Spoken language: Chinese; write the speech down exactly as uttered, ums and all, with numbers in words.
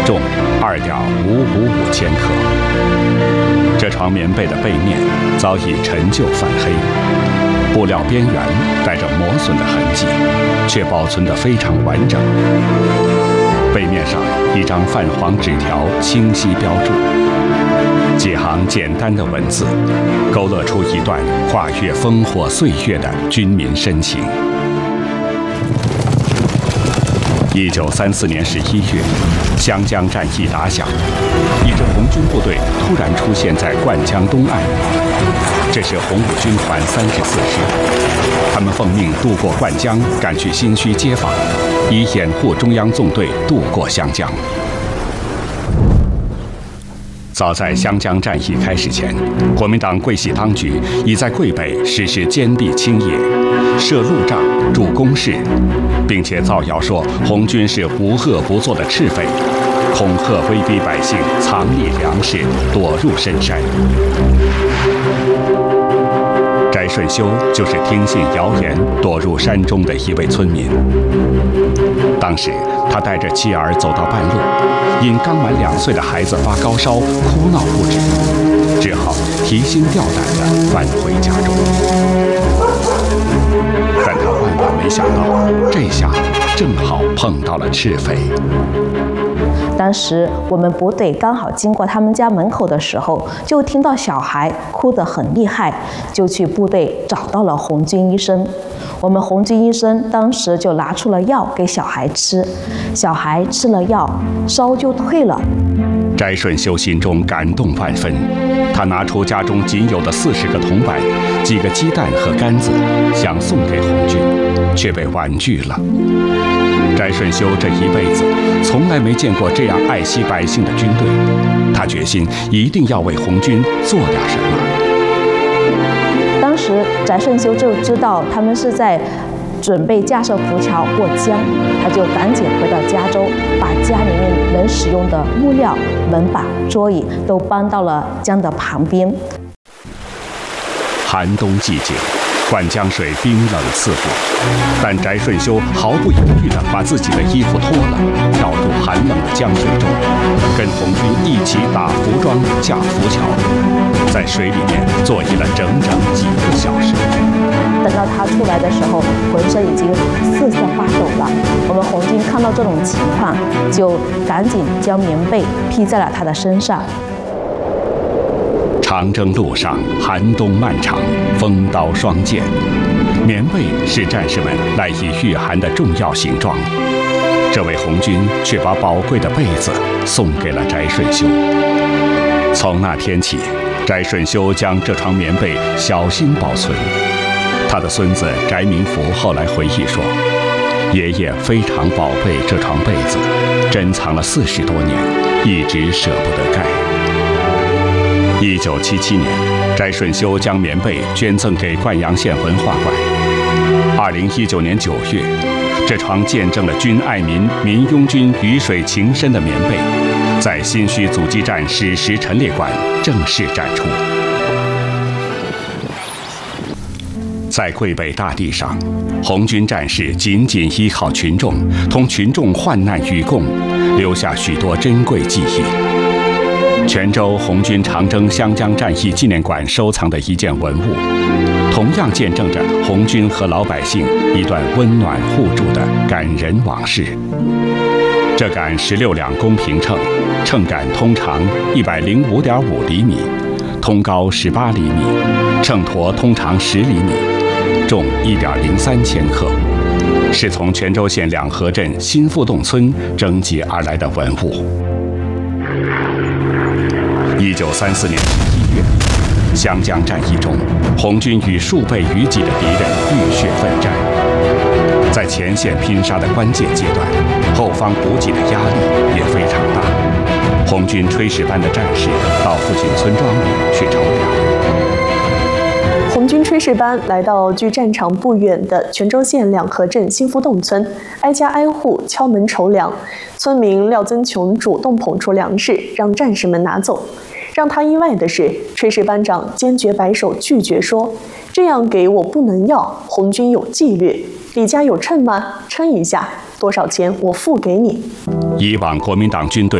重二点五五五千克。这床棉被的背面早已陈旧泛黑，布料边缘带着磨损的痕迹，却保存得非常完整。背面上一张泛黄纸条清晰标注，几行简单的文字，勾勒出一段跨越烽火岁月的军民深情。一九三四年十一月，湘江战役打响，一支红军部队突然出现在灌江东岸。这是红五军团三十四师，他们奉命渡过灌江，赶去新圩接防，以掩护中央纵队渡过湘江。早在湘江战役开始前，国民党桂系当局已在桂北实施坚壁清野，设路障、筑工事，并且造谣说红军是无恶不作的赤匪，恐吓威逼百姓藏匿粮食，躲入深山。翟顺修就是听信谣言躲入山中的一位村民。当时他带着妻儿走到半路，因刚满两岁的孩子发高烧，哭闹不止，只好提心吊胆地返回家中。但他万万没想到，这下正好碰到了赤匪。 当时我们部队刚好经过他们家门口的时候，就听到小孩哭得很厉害，就去部队找到了红军医生。我们红军医生当时就拿出了药给小孩吃，小孩吃了药，烧就退了。 翟顺修心中感动万分，他拿出家中仅有的四十个铜板、几个鸡蛋和杆子，想送给红军，却被婉拒了。翟顺修这一辈子从来没见过这样爱惜百姓的军队，他决心一定要为红军做点什么。 当时翟顺修就知道他们是在准备架设浮桥过江，他就赶紧回到加州，把家里面能使用的木料、门板、桌椅都搬到了江的旁边。 寒冬季节，灌江水冰冷刺骨，但翟顺修毫不犹豫地把自己的衣服脱了，跳入寒冷的江水中，跟红军一起打浮桩、架浮桥，在水里面坐跶了整整几个小时。 等到他出来的时候，浑身已经瑟瑟发抖了。我们红军看到这种情况，就赶紧将棉被披在了他的身上。 长征路上，寒冬漫长，风刀霜剑，棉被是战士们赖以御寒的重要行装。这位红军却把宝贵的被子送给了翟顺修。从那天起，翟顺修将这床棉被小心保存。他的孙子翟明福后来回忆说，爷爷非常宝贝这床被子，珍藏了四十多年，一直舍不得盖。一九七七年，翟顺修将棉被捐赠给灌阳县文化馆。二零一九年九月，这床见证了军爱民、民拥军鱼水情深的棉被，在新圩阻击战史实陈列馆正式展出。在桂北大地上，红军战士紧紧依靠群众，同群众患难与共，留下许多珍贵记忆。泉州红军长征湘江战役纪念馆收藏的一件文物，同样见证着红军和老百姓一段温暖互助的感人往事。这杆十六两公平秤，秤杆通长一百零五点五厘米，通高十八厘米，秤砣通长十厘米，重一点零三千克，是从泉州县两河镇新富洞村征集而来的文物。一九三四年十一月，湘江战役中，红军与数倍于己的敌人浴血奋战。在前线拼杀的关键阶段，后方补给的压力也非常大。红军炊事班的战士到附近村庄里去筹粮。 红军炊事班来到距战场不远的泉州县两河镇新富洞村，挨家挨户敲门筹粮。村民廖增琼主动捧出粮食，让战士们拿走。让他意外的是，炊事班长坚决摆手拒绝说：“这样给我不能要，红军有纪律。你家有秤吗？称一下，多少钱我付给你。”以往国民党军队